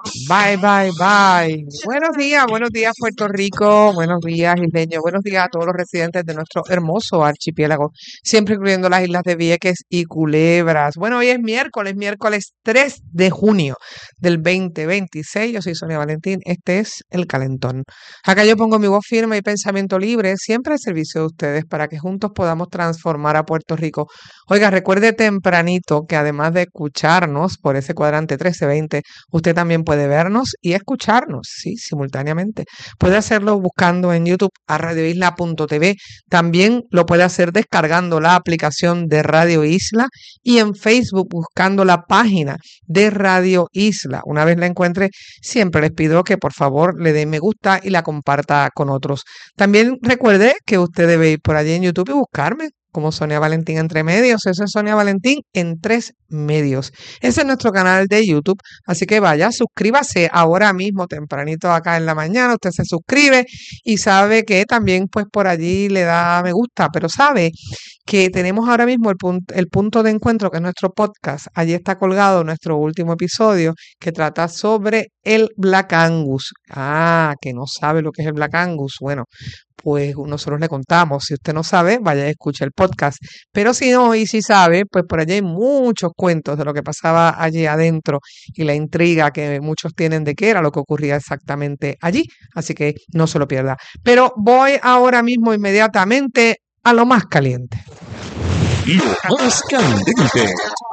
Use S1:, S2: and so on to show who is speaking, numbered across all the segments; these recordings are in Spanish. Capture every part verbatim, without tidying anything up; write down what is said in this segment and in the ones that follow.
S1: Bye, bye, bye. Buenos días, buenos días Puerto Rico, buenos días isleños, buenos días a todos los residentes de nuestro hermoso archipiélago, siempre incluyendo las islas de Vieques y Culebras. Bueno, hoy es miércoles, miércoles tres de junio del veinte veintiséis. Yo soy Sonia Valentín, este es El Calentón. Acá yo pongo mi voz firme y pensamiento libre, siempre al servicio de ustedes para que juntos podamos transformar a Puerto Rico. Oiga, recuerde tempranito que además de escucharnos por ese cuadrante trece veinte, usted también puede vernos y escucharnos, sí, simultáneamente. Puede hacerlo buscando en YouTube a radio isla punto t v. También lo puede hacer descargando la aplicación de Radio Isla y en Facebook buscando la página de Radio Isla. Una vez la encuentre, siempre les pido que por favor le den me gusta y la comparta con otros. También recuerde que usted debe ir por allí en YouTube y buscarme como Sonia Valentín Entre Medios. Eso es Sonia Valentín en Tres Medios. Ese es nuestro canal de YouTube, así que vaya, suscríbase ahora mismo, tempranito acá en la mañana, usted se suscribe y sabe que también pues por allí le da me gusta, pero sabe que tenemos ahora mismo el punto, el punto de encuentro, que es nuestro podcast. Allí está colgado nuestro último episodio que trata sobre el Black Angus. Ah, que no sabe lo que es el Black Angus. Bueno, pues nosotros le contamos. Si usted no sabe, vaya y escuche el podcast. Pero si no, y si sabe, pues por allí hay muchos cuentos de lo que pasaba allí adentro y la intriga que muchos tienen de qué era lo que ocurría exactamente allí. Así que no se lo pierda. Pero voy ahora mismo inmediatamente a lo más caliente.
S2: Lo más candente.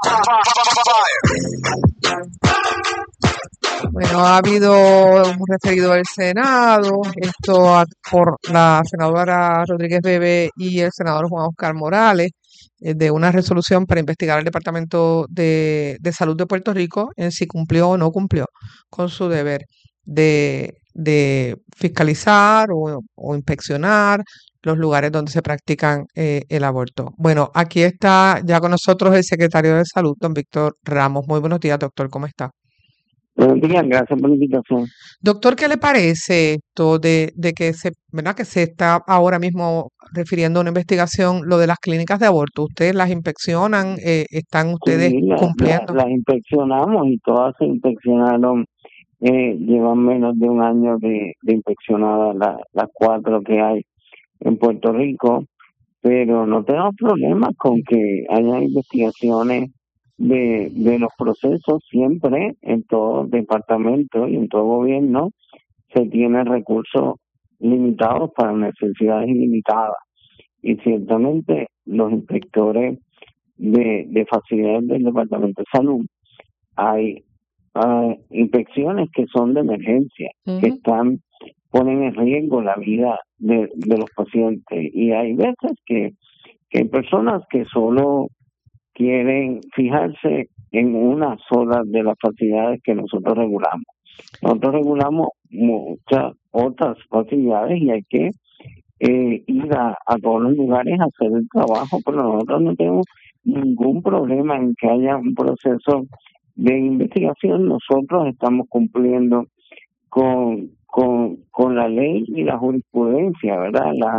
S1: Bueno, ha habido un referido del Senado, esto a- por la senadora Rodríguez Bebe y el senador Juan Oscar Morales, eh, de una resolución para investigar al Departamento de, de Salud de Puerto Rico en si cumplió o no cumplió con su deber de, de fiscalizar o, o inspeccionar los lugares donde se practican eh, el aborto. Bueno, aquí está ya con nosotros el secretario de Salud, don Víctor Ramos. Muy buenos días, doctor, ¿cómo está?
S3: Buenos días, gracias por la invitación.
S1: Doctor, ¿qué le parece esto de, de que se, ¿verdad? Que se está ahora mismo refiriendo a una investigación, lo de las clínicas de aborto? ¿Ustedes las inspeccionan? Eh, ¿están ustedes
S3: Sí, la- la-
S1: cumpliendo?
S3: las inspeccionamos y todas se inspeccionaron. Eh, llevan menos de un año de, de inspeccionadas la- las cuatro que hay en Puerto Rico, pero no tenemos problemas con que haya investigaciones de, de los procesos. Siempre en todo departamento y en todo gobierno se tienen recursos limitados para necesidades ilimitadas. Y ciertamente los inspectores de, de facilidades del Departamento de Salud, hay ah, inspecciones que son de emergencia, que
S1: Ujú.
S3: están ponen en riesgo la vida de, de los pacientes. Y hay veces que, que hay personas que solo quieren fijarse en una sola de las facilidades que nosotros regulamos. Nosotros regulamos muchas otras facilidades y hay que eh, ir a, a todos los lugares a hacer el trabajo, pero nosotros no tenemos ningún problema en que haya un proceso de investigación. Nosotros estamos cumpliendo con, con, con la ley y la jurisprudencia, ¿verdad? La,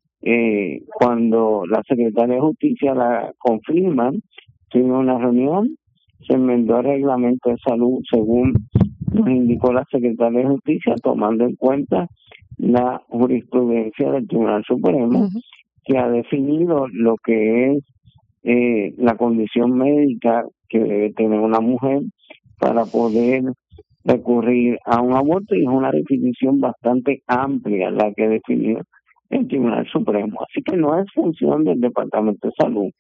S3: eh, cuando la Secretaría de Justicia la confirma, tuvimos una reunión, se enmendó el reglamento de salud según nos indicó la Secretaría de Justicia, tomando en cuenta la jurisprudencia del Tribunal Supremo,
S1: Ujú.
S3: que ha definido lo que es eh, la condición médica que debe tener una mujer para poder recurrir a un aborto, y es una definición bastante amplia la que definió el Tribunal Supremo. Así que no es función del Departamento de Salud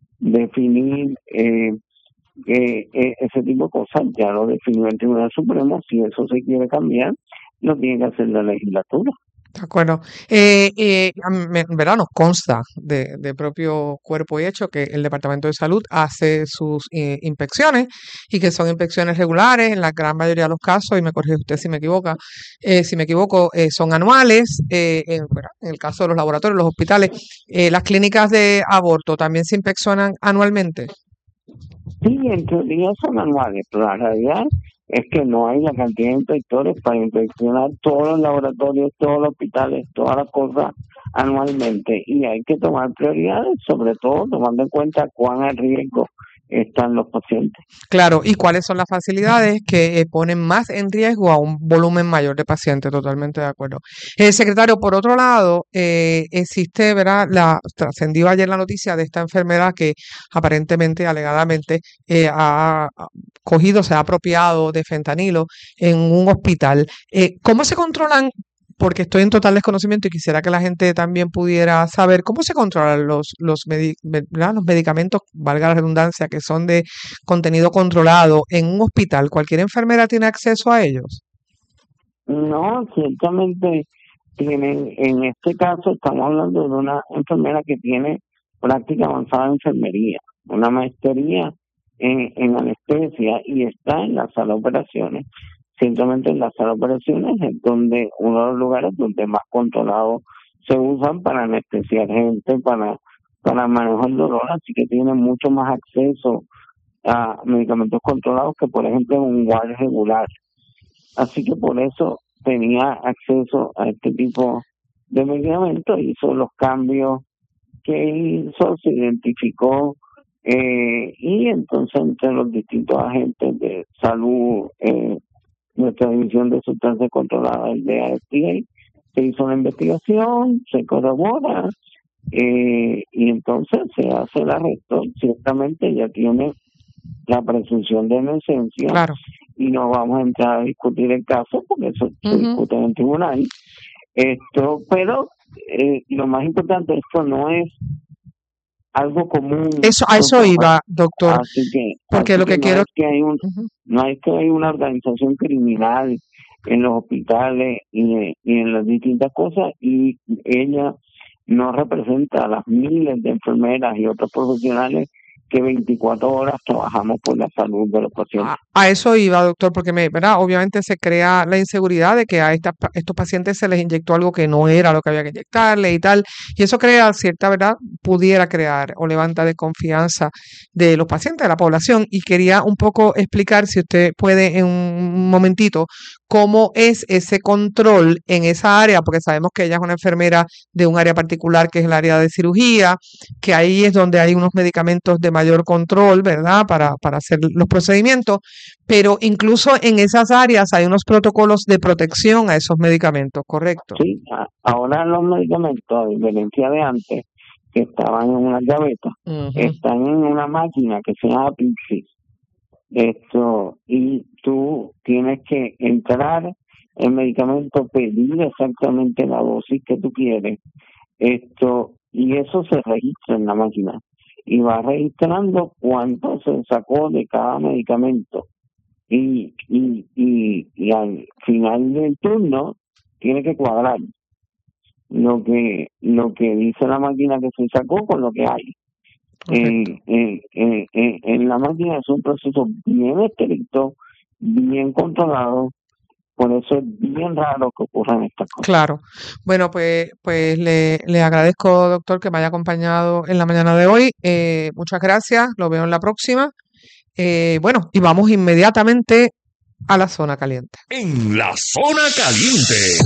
S3: definir eh, eh, eh, ese tipo de cosas. Ya lo definió el Tribunal Supremo. Si eso se quiere cambiar, lo tiene que hacer la legislatura.
S1: De acuerdo. Eh, eh, a mí me- en verdad nos consta de, de propio cuerpo y hecho que el Departamento de Salud hace sus eh, inspecciones y que son inspecciones regulares en la gran mayoría de los casos, y me corrige usted si me equivoca, eh, si me equivoco, eh, son anuales. Eh, en, ¿verdad? En el caso de los laboratorios, los hospitales, eh, las clínicas de aborto también se inspeccionan anualmente.
S3: Sí, en teoría son anuales, pero la realidad es que no hay la cantidad de inspectores para inspeccionar todos los laboratorios, todos los hospitales, todas las cosas anualmente. Y hay que tomar prioridades, sobre todo tomando en cuenta cuán a riesgo están los pacientes.
S1: Claro, ¿y cuáles son las facilidades que eh, ponen más en riesgo a un volumen mayor de pacientes? Totalmente de acuerdo. Eh, secretario, por otro lado, eh, existe, ¿verdad? La, trascendió ayer la noticia de esta enfermedad que aparentemente, alegadamente, eh, ha ha cogido, se ha apropiado de fentanilo en un hospital. Eh, ¿cómo se controlan? Porque estoy en total desconocimiento y quisiera que la gente también pudiera saber cómo se controlan los, los, medi- ¿verdad? Los medicamentos, valga la redundancia, que son de contenido controlado en un hospital. ¿Cualquier enfermera tiene acceso a ellos?
S3: No, ciertamente tienen, en este caso estamos hablando de una enfermera que tiene práctica avanzada en enfermería, una maestría en, en anestesia y está en la sala de operaciones. Ciertamente en la sala de operaciones es donde uno de los lugares donde más controlados se usan para anestesiar gente, para, para manejar el dolor, así que tiene mucho más acceso a medicamentos controlados que por ejemplo en un guardia regular. Así que por eso tenía acceso a este tipo de medicamentos, hizo los cambios que hizo, se identificó eh, y entonces entre los distintos agentes de salud, eh, nuestra división de sustancias controladas, el D A F D A, se hizo una investigación, se corrobora eh, y entonces se hace el arresto. Ciertamente ya tiene la presunción de inocencia
S1: Claro.
S3: y no vamos a entrar a discutir el caso porque eso se
S1: Ujú.
S3: discute en el tribunal. Esto, pero eh, lo más importante, esto no es algo común,
S1: Eso, a eso
S3: doctora.
S1: iba, doctor,
S3: Así que,
S1: porque
S3: así
S1: lo
S3: que
S1: que
S3: no
S1: quiero...
S3: es que hay un,
S1: Ujú.
S3: no es que hay una organización criminal en los hospitales y, y en las distintas cosas, y ella no representa a las miles de enfermeras y otros profesionales que veinticuatro horas trabajamos por la salud de los pacientes.
S1: A, a eso iba, doctor, porque me, ¿verdad? Obviamente se crea la inseguridad de que a estas pa- estos pacientes se les inyectó algo que no era lo que había que inyectarle y tal, y eso crea cierta, ¿verdad? Pudiera crear o levanta desconfianza de los pacientes, de la población, y quería un poco explicar, si usted puede en un momentito, cómo es ese control en esa área, porque sabemos que ella es una enfermera de un área particular que es el área de cirugía, que ahí es donde hay unos medicamentos de mayor control, ¿verdad? Para, para hacer los procedimientos, pero incluso en esas áreas hay unos protocolos de protección a esos medicamentos, ¿correcto?
S3: Sí, a- ahora los medicamentos, a diferencia de antes, que estaban en una gaveta,
S1: Ujú.
S3: están en una máquina que se llama Pixis. Esto, y tú tienes que entrar el medicamento, pedir exactamente la dosis que tú quieres, esto, y eso se registra en la máquina. Y va registrando cuánto se sacó de cada medicamento. Y, y, y, y al final del turno tiene que cuadrar lo que lo que dice la máquina que se sacó con lo que hay.
S1: Correcto.
S3: En, en, en, en- en la máquina es un proceso bien estricto, bien controlado, por eso es bien raro que ocurran estas cosas.
S1: Claro. Bueno, pues, pues le, le agradezco, doctor, que me haya acompañado en la mañana de hoy. Eh, muchas gracias, lo veo en la próxima. Eh, bueno, y vamos inmediatamente a la zona caliente.
S2: En la zona caliente.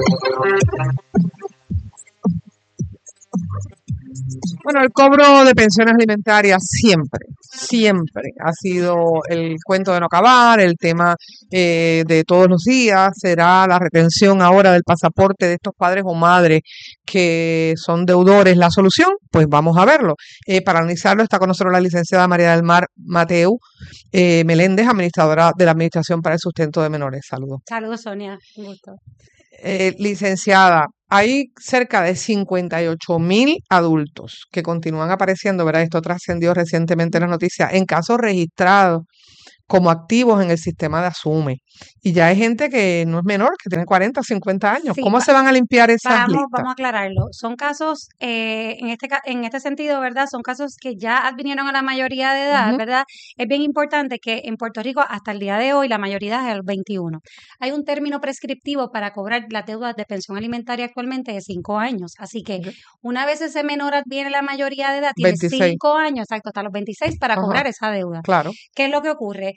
S1: Bueno, el cobro de pensiones alimentarias siempre, siempre ha sido el cuento de no acabar, el tema eh, de todos los días. Será la retención ahora del pasaporte de estos padres o madres que son deudores la solución. Pues vamos a verlo. Eh, para analizarlo está con nosotros la licenciada María del Mar Mateu eh, Meléndez, administradora de la Administración para el Sustento de Menores. Saludos.
S4: Saludos, Sonia. Un gusto.
S1: Eh, licenciada, hay cerca de cincuenta y ocho mil adultos que continúan apareciendo, ¿verdad? Esto trascendió recientemente en las noticias, en casos registrados como activos en el sistema de Asume. Y ya hay gente que no es menor, que tiene cuarenta, cincuenta años.
S4: Sí,
S1: ¿Cómo
S4: va-
S1: se van a limpiar esas
S4: Vamos,
S1: listas?
S4: vamos a aclararlo. Son casos, eh, en este ca- en este sentido, ¿verdad? Son casos que ya advinieron a la mayoría de edad,
S1: Ujú.
S4: ¿verdad? Es bien importante que en Puerto Rico, hasta el día de hoy, la mayoría es el veintiuno. Hay un término prescriptivo para cobrar las deudas de pensión alimentaria actualmente de cinco años. Así que
S1: Ok.
S4: una vez ese menor adviene la mayoría de edad, tiene
S1: veintiséis.
S4: cinco años, exacto, hasta los veintiséis para
S1: Ajá,
S4: cobrar esa deuda.
S1: claro.
S4: ¿Qué es lo que ocurre?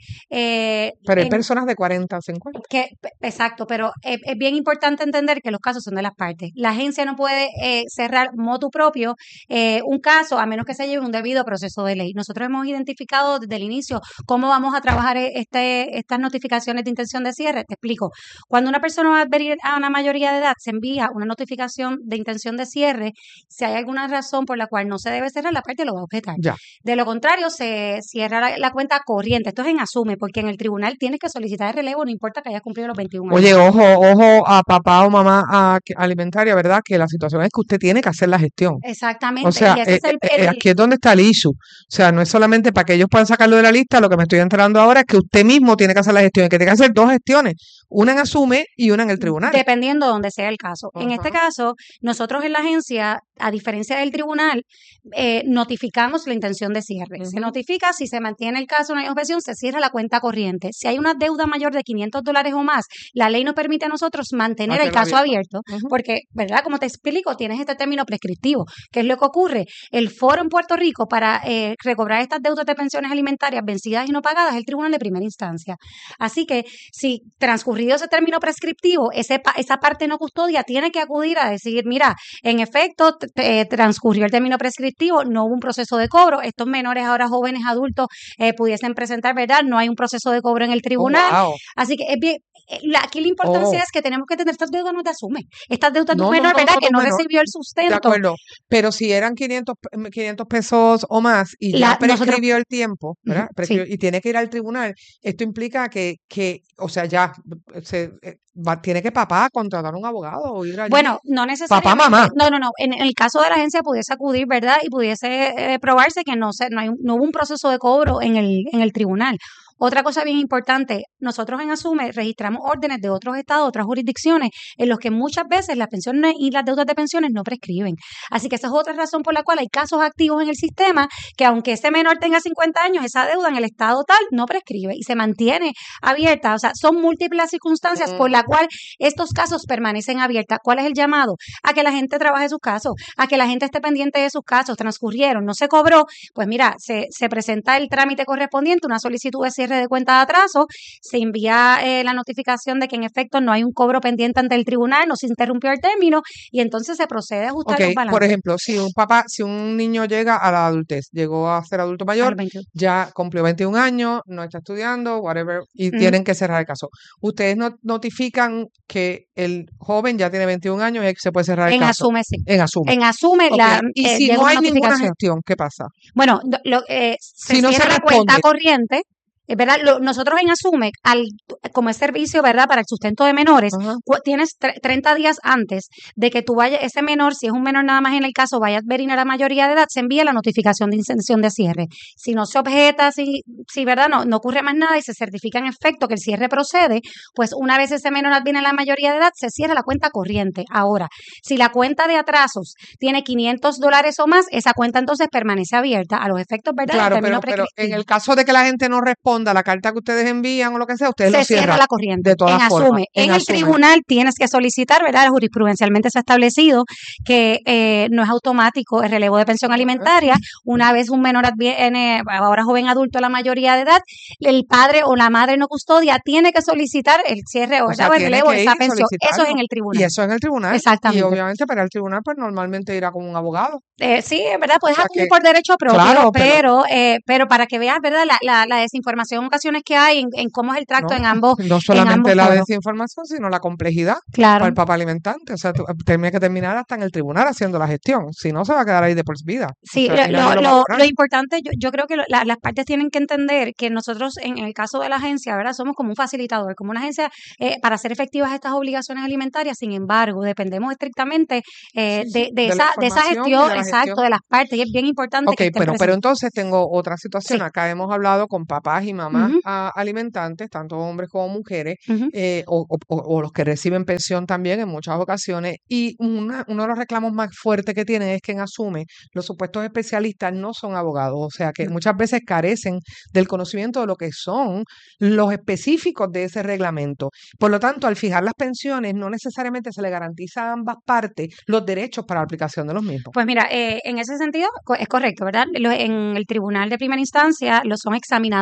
S4: eh,
S1: Pero hay
S4: en-
S1: personas de cuarenta a cincuenta.
S4: que, exacto, pero es, es bien importante entender que los casos son de las partes. La agencia no puede eh, cerrar motu propio eh, un caso a menos que se lleve un debido proceso de ley. Nosotros hemos identificado desde el inicio cómo vamos a trabajar e- este, estas notificaciones de intención de cierre. Te explico. Cuando una persona va a adherir a una mayoría de edad, se envía una notificación de intención de cierre. Si hay alguna razón por la cual no se debe cerrar, la parte lo va a objetar.
S1: Ya.
S4: De lo contrario, se cierra la, la cuenta corriente. Esto es en asume, porque en el tribunal tienes que solicitar el relevo, no importa que hayas cumplido los veintiún años.
S1: Oye, ojo, ojo a papá o mamá a- que- alimentaria, ¿verdad? Que la situación es que usted tiene que hacer la gestión.
S4: Exactamente.
S1: O sea,
S4: y ese
S1: eh,
S4: es el,
S1: eh,
S4: el-
S1: eh, aquí es donde está el issue. O sea, no es solamente para que ellos puedan sacarlo de la lista, lo que me estoy enterando ahora es que usted mismo tiene que hacer la gestión y que tiene que hacer dos gestiones, una en Asume y una en el tribunal.
S4: dependiendo de donde sea el caso. En este
S1: Ajá.
S4: caso, nosotros en la agencia, a diferencia del tribunal, eh, notificamos la intención de cierre. Se
S1: Ujú.
S4: notifica, si se mantiene el caso, no hay objeción, se cierra la cuenta corriente. Si hay una deuda mayor de quinientos dólares o más, la ley nos permite a nosotros mantener el
S1: Mantenerlo
S4: caso abierto,
S1: Ujú.
S4: porque, ¿verdad? Como te explico, tienes este término prescriptivo. ¿Qué es lo que ocurre? El foro en Puerto Rico para eh, recobrar estas deudas de pensiones alimentarias vencidas y no pagadas es el tribunal de primera instancia. Así que, si transcurrido ese término prescriptivo, ese, pa- esa parte no custodia tiene que acudir a decir, mira, en efecto, t- eh, transcurrió el término prescriptivo, no hubo un proceso de cobro, estos menores, ahora jóvenes adultos, eh, pudiesen presentar, ¿verdad? No hay un proceso de cobro en el
S1: Oh,
S4: tribunal.
S1: wow.
S4: Así que es bien, eh, la- aquí la importancia
S1: Oh.
S4: es que tenemos que tener estas deudas no te asume. Estas deudas de
S1: No,
S4: un
S1: no,
S4: menor,
S1: no,
S4: ¿verdad?
S1: no,
S4: Que
S1: de
S4: no
S1: menor.
S4: recibió el
S1: De
S4: sustento.
S1: acuerdo, pero si eran quinientos, pe- quinientos pesos o más y ya
S4: La- nosotros-
S1: prescribió el tiempo, ¿verdad?
S4: Ujú, sí.
S1: Prescribió- y tiene que ir al tribunal, esto implica que, que o sea, ya se, eh, va- tiene que papá contratar un abogado o ir allí.
S4: Bueno, no necesariamente.
S1: mamá.
S4: No, no, no. En el caso de la agencia pudiese acudir, ¿verdad? Y pudiese eh, probarse que no se, no, hay un- no hubo un proceso de cobro en el, en el tribunal. Otra cosa bien importante, nosotros en Asume registramos órdenes de otros estados, otras jurisdicciones, en los que muchas veces las pensiones y las deudas de pensiones no prescriben. Así que esa es otra razón por la cual hay casos activos en el sistema que aunque ese menor tenga cincuenta años, esa deuda en el estado tal no prescribe y se mantiene abierta. O sea, son múltiples las circunstancias por la cual estos casos permanecen abiertas. ¿Cuál es el llamado? A que la gente trabaje sus casos, a que la gente esté pendiente de sus casos. Transcurrieron, no se cobró, pues mira, se, se presenta el trámite correspondiente, una solicitud de cierre de cuenta de atraso, se envía eh, la notificación de que en efecto no hay un cobro pendiente ante el tribunal, no se interrumpió el término y entonces se procede a ajustar
S1: Ok,
S4: los balances.
S1: por ejemplo, si un papá, si un niño llega a la adultez, llegó a ser adulto
S4: Al
S1: mayor,
S4: veintiuno.
S1: ya cumplió veintiún años, no está estudiando, whatever, y
S4: Ujú.
S1: tienen que cerrar el caso. Ustedes no, notifican que el joven ya tiene veintiún años y se puede cerrar el
S4: En
S1: caso.
S4: Asume, sí.
S1: En Asume.
S4: En Asume,
S1: Ok,
S4: la,
S1: y
S4: eh,
S1: si
S4: llega
S1: no
S4: una
S1: hay ninguna
S4: notificación.
S1: gestión, ¿qué pasa?
S4: Bueno, do- lo, eh, se
S1: Si no se
S4: cierra la cuenta
S1: responde.
S4: corriente, eh, ¿verdad? Lo- nosotros en Asume, al, como es servicio, ¿verdad? Para el sustento de menores,
S1: Ajá.
S4: cu- tienes tre- treinta días antes de que tú vayas, ese menor, si es un menor nada más en el caso, vaya a adherir a la mayoría de edad, se envía la notificación de intención de cierre. Si no se objeta, si, si ¿verdad? No, no ocurre más nada y se certifica en efecto que el cierre procede, pues una vez ese menor adviene a la mayoría de edad, se cierra la cuenta corriente. Ahora, si la cuenta de atrasos tiene quinientos dólares o más, esa cuenta entonces permanece abierta a los efectos, ¿verdad? del
S1: Claro,
S4: término
S1: pero, pero en
S4: prescriptivo.
S1: el caso de que la gente no responda a la carta que ustedes envían o lo que sea, ustedes
S4: Se
S1: lo
S4: cierra
S1: cierran
S4: la corriente.
S1: de todas
S4: en
S1: formas.
S4: Asume. En, el
S1: Asume.
S4: tribunal tienes que solicitar, ¿verdad? Jurisprudencialmente se ha establecido que eh, no es automático el relevo de pensión alimentaria. Una vez un menor adviene, ahora joven adulto, la mayoría de edad, el padre o la madre no custodia tiene que solicitar el cierre
S1: O
S4: ¿verdad?
S1: sea,
S4: o el
S1: tiene
S4: relevo
S1: que
S4: de
S1: ir
S4: esa
S1: y
S4: pensión. Eso es en
S1: solicitarlo.
S4: el
S1: Y
S4: tribunal.
S1: eso en el tribunal. Y
S4: Exactamente.
S1: obviamente para el tribunal, pues normalmente irá con un abogado.
S4: Eh, sí, es verdad, puedes
S1: O sea
S4: acudir
S1: que,
S4: por derecho propio,
S1: claro, pero
S4: pero, eh, pero para que veas, ¿verdad? La, la, la desinformación en ocasiones que hay en, en cómo es el tracto
S1: no,
S4: en ambos,
S1: no
S4: en
S1: solamente
S4: ambos
S1: la
S4: foros.
S1: desinformación, sino la complejidad para
S4: Claro.
S1: el papá alimentante. O sea, tú, tiene que terminar hasta en el tribunal haciendo la gestión. Si no, se va a quedar ahí de por vida.
S4: Sí,
S1: O sea, y
S4: lo,
S1: nadie
S4: lo,
S1: lo va a
S4: lo,
S1: cobrar.
S4: lo importante, yo, yo creo que lo- la- las partes tienen que entender que nosotros, en el caso de la agencia, ¿verdad? Somos como un facilitador, como una agencia eh, para hacer efectivas estas obligaciones alimentarias. Sin embargo, dependemos estrictamente eh,
S1: Sí, sí,
S4: de, de,
S1: de la
S4: esa, de esa
S1: información y
S4: gestión,
S1: de la
S4: exacto,
S1: gestión.
S4: de las partes. Y es bien importante
S1: Ok,
S4: que estén
S1: pero, pero
S4: presentes.
S1: entonces tengo otra situación.
S4: Sí.
S1: Acá hemos hablado con papás y mamás
S4: Ujú,
S1: ah, alimentantes, tanto hombres como mujeres,
S4: ujú.
S1: eh, o, o- o- o los que reciben pensión también en muchas ocasiones. Y una- uno de los reclamos más fuertes que tienen es que en Asume los supuestos especialistas no son abogados, o sea que
S4: No.
S1: muchas veces carecen del conocimiento de lo que son los específicos de ese reglamento. Por lo tanto, al fijar las pensiones, no necesariamente se le garantiza a ambas partes los derechos para la aplicación de los mismos.
S4: Pues mira, eh, en ese sentido co- es correcto, ¿verdad? Lo- en el tribunal de primera instancia, los son examinadores de pensiones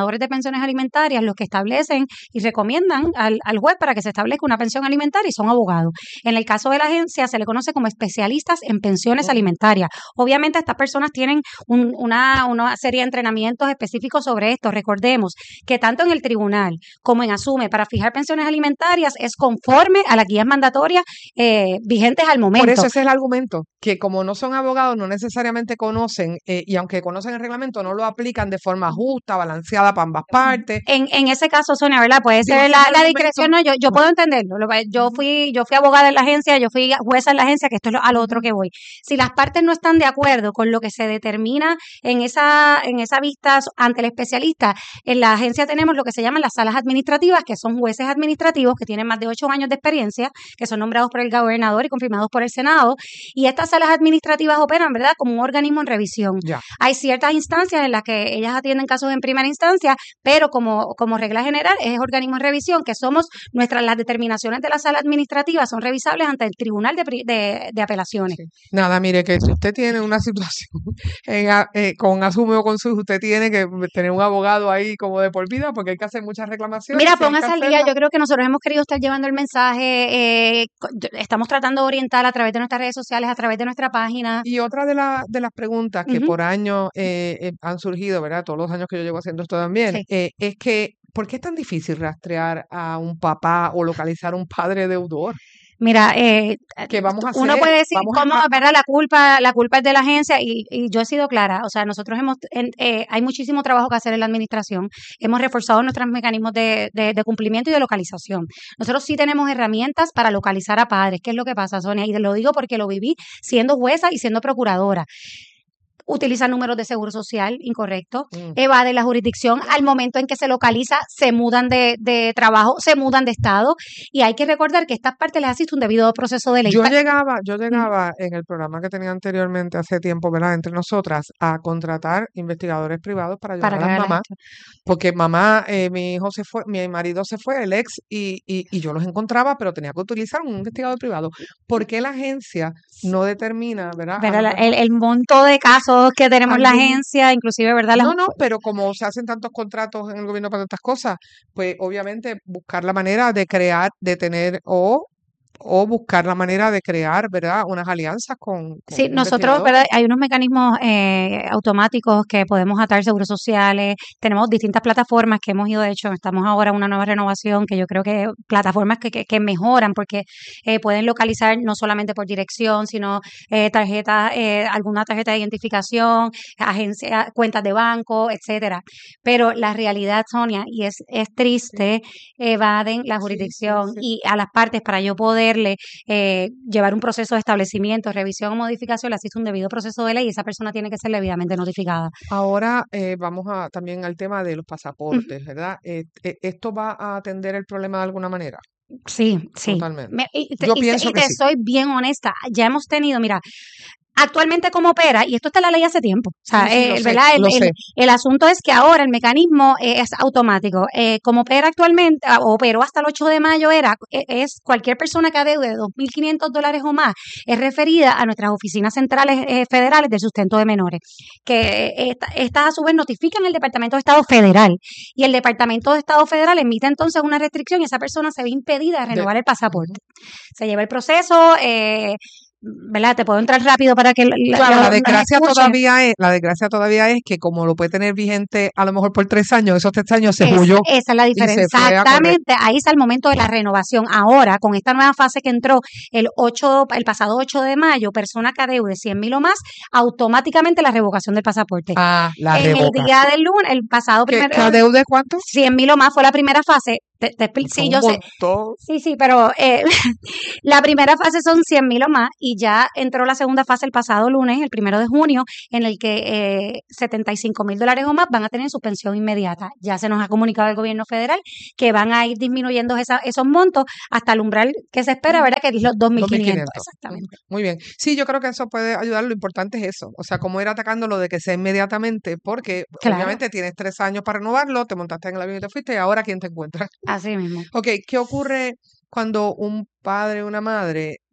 S4: pensiones alimentarias los que establecen y recomiendan al, al juez para que se establezca una pensión alimentaria y son abogados. En el caso de la agencia se le conoce como especialistas en pensiones alimentarias. Obviamente estas personas tienen un, una, una serie de entrenamientos específicos sobre esto. Recordemos que tanto en el tribunal como en ASUME para fijar pensiones alimentarias es conforme a las guías mandatorias eh, vigentes al momento.
S1: Por eso ese es el argumento, que como no son abogados, no necesariamente conocen, eh, y aunque conocen el reglamento, no lo aplican de forma justa, balanceada para ambas partes.
S4: En, en ese caso, Sonia, ¿verdad? Puede
S1: Digo,
S4: ser
S1: ese
S4: la,
S1: es el
S4: la
S1: argumento.
S4: discreción, no, yo, yo puedo entenderlo. Lo- Yo fui, yo fui abogada en la agencia, yo fui jueza en la agencia, que esto es lo, al otro que voy. Si las partes no están de acuerdo con lo que se determina en esa, en esa vista ante el especialista, en la agencia tenemos lo que se llaman las salas administrativas, que son jueces administrativos que tienen más de ocho años de experiencia, que son nombrados por el gobernador y confirmados por el Senado, y estas salas administrativas operan, ¿verdad?, como un organismo en revisión.
S1: Ya.
S4: Hay ciertas instancias en las que ellas atienden casos en primera instancia, pero como, como regla general es organismo en revisión, que somos nuestras, las determinaciones de la sala administrativa son revisables ante el Tribunal de, pri- de, de Apelaciones.
S1: Sí. Nada, mire, que si usted tiene una situación en, a- eh, con Asume o con su, usted tiene que tener un abogado ahí como de por vida, porque hay que hacer muchas reclamaciones.
S4: Mira,
S1: y hay que
S4: póngase al día.
S1: hacerlas.
S4: Yo creo que nosotros hemos querido estar llevando el mensaje. eh, co- estamos tratando de orientar a través de nuestras redes sociales, a través de nuestra página.
S1: Y otra de, la, de las preguntas que
S4: Ujú.
S1: por año eh, eh, han surgido, ¿verdad? Todos los años que yo llevo haciendo esto también,
S4: Sí.
S1: eh, es que, ¿por qué es tan difícil rastrear a un papá o localizar a un padre deudor?
S4: Mira, eh,
S1: ¿Qué vamos a hacer?
S4: uno puede decir
S1: Vamos a-
S4: cómo, ¿verdad? La culpa, la culpa es de la agencia y, y yo he sido clara. O sea, nosotros hemos, en- eh, hay muchísimo trabajo que hacer en la administración. Hemos reforzado nuestros mecanismos de, de, de cumplimiento y de localización. Nosotros sí tenemos herramientas para localizar a padres. ¿Qué es lo que pasa, Sonia? Y te lo digo porque lo viví siendo jueza y siendo procuradora. Utilizan números de seguro social incorrectos,
S1: Mm.
S4: evaden la jurisdicción, al momento en que se localiza, se mudan de, de trabajo, se mudan de estado, y hay que recordar que estas partes les asiste un debido proceso de ley.
S1: Yo
S4: Pa-
S1: llegaba, yo llegaba en el programa que tenía anteriormente hace tiempo, ¿verdad? Entre nosotras, a contratar investigadores privados para ayudar
S4: para
S1: a
S4: que
S1: las
S4: haga la
S1: mamás,
S4: gestión.
S1: porque mamá, eh, mi hijo se fue, mi marido se fue, el ex, y, y, y yo los encontraba, pero tenía que utilizar un investigador privado. ¿Por qué la agencia no determina, ¿verdad? A
S4: ¿Verdad?
S1: lo
S4: La-
S1: mejor
S4: El, el monto de casos que tenemos la
S1: algún-
S4: agencia, inclusive, ¿verdad? Las-
S1: No, no, pero como se hacen tantos contratos en el gobierno para tantas cosas, pues obviamente buscar la manera de crear, de tener o, o buscar la manera de crear, ¿verdad? Unas alianzas con, con
S4: Sí, nosotros,
S1: investigadores.
S4: ¿verdad? Hay unos mecanismos eh, automáticos que podemos atar seguros sociales. Tenemos distintas plataformas que hemos ido, de hecho, estamos ahora en una nueva renovación que yo creo que plataformas que, que, que mejoran porque eh, pueden localizar no solamente por dirección, sino eh, tarjeta, eh, alguna tarjeta de identificación, agencia, cuentas de banco, etcétera. Pero la realidad, Sonia, y es, es triste, evaden la
S1: Sí, sí,
S4: jurisdicción
S1: sí.
S4: y a las partes para yo poderle eh, llevar un proceso de establecimiento, revisión o modificación, le asiste un debido proceso de ley y esa persona tiene que ser debidamente notificada.
S1: Ahora eh, vamos a, también al tema de los
S4: Ujú.
S1: pasaportes, ¿verdad? Eh, eh, ¿esto va a atender el problema de alguna manera?
S4: Sí, sí.
S1: Totalmente.
S4: Me- y te,
S1: Yo
S4: y te-
S1: pienso
S4: y
S1: que
S4: te
S1: sí.
S4: soy bien honesta, ya hemos tenido, mira, actualmente cómo opera, y esto está en la ley hace tiempo, o sea,
S1: Sí, sí, lo
S4: eh,
S1: sé,
S4: ¿verdad? El,
S1: lo
S4: el-
S1: sé.
S4: el asunto es que ahora el mecanismo eh, es automático. Eh, como opera actualmente, ah, o operó hasta el ocho de mayo, era, eh, es cualquier persona que adeude de dos mil quinientos dólares o más, es referida a nuestras oficinas centrales eh, federales del sustento de menores, que eh, esta- estas a su vez notifican al Departamento de Estado Federal, y el Departamento de Estado Federal emite entonces una restricción y esa persona se ve impedida de
S1: De-
S4: renovar el
S1: Ujú.
S4: pasaporte. Se lleva el proceso, eh, ¿verdad? Te puedo entrar rápido para que la-
S1: Claro,
S4: lo-
S1: la
S4: nos
S1: desgracia
S4: escuchen.
S1: todavía es, la desgracia todavía es que como lo puede tener vigente a lo mejor por tres años, esos tres años se
S4: Esa,
S1: huyó
S4: esa es la
S1: y se
S4: diferencia.
S1: fue a correr.
S4: Exactamente, ahí está el momento de la renovación. Ahora, con esta nueva fase que entró el ocho, el pasado ocho de mayo, persona que adeude cien mil o más, automáticamente la revocación del pasaporte.
S1: Ah, la
S4: En el
S1: revocación.
S4: día del lunes, el pasado
S1: ¿Qué,
S4: primero,
S1: qué adeude cuánto?
S4: cien mil o más fue la primera fase. Te- te expli-
S1: Son
S4: sí,
S1: un
S4: yo sé.
S1: montón.
S4: Sí, sí, pero eh, la primera fase son cien mil o más y ya entró la segunda fase el pasado lunes, el primero de junio, en el que eh, setenta y cinco mil dólares o más van a tener su pensión inmediata. Ya se nos ha comunicado el gobierno federal que van a ir disminuyendo esa- esos montos hasta el umbral que se espera, ¿verdad? Que es los dos mil quinientos.
S1: dos mil quinientos.
S4: Exactamente.
S1: Muy bien. Sí, yo creo que eso puede ayudar. Lo importante es eso. O sea, cómo ir atacando lo de que sea inmediatamente, porque
S4: Claro,
S1: obviamente tienes tres años para renovarlo, te montaste en el avión y te fuiste, y ahora ¿quién te encuentra?
S4: así mismo.
S1: Ok, ¿qué ocurre cuando un padre o una madre